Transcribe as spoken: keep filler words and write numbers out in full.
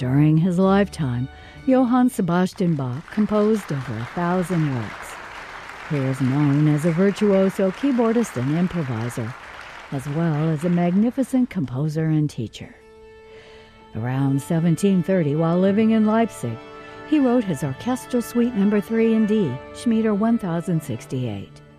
During his lifetime, Johann Sebastian Bach composed over a thousand works. He is known as a virtuoso keyboardist and improviser, as well as a magnificent composer and teacher. Around seventeen thirty, while living in Leipzig, he wrote his Orchestral Suite Number three in D, Schmieder one thousand sixty-eight.